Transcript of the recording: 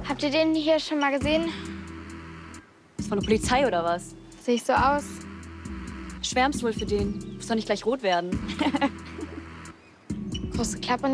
Habt ihr den hier schon mal gesehen? Ist von der Polizei oder was? Sehe ich so aus? Schwärmst wohl für den. Muss doch nicht gleich rot werden. Große Klappe